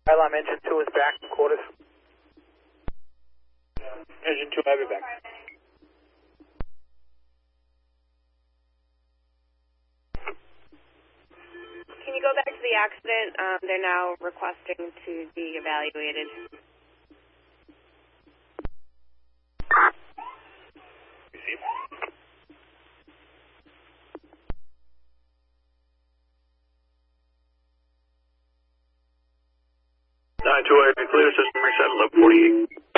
Alarm engine 2 is back, quarters. Engine 2, I'll be back. Can you go back to the accident? They're now requesting to be evaluated. Receive. 928, clear, system reset, 1148.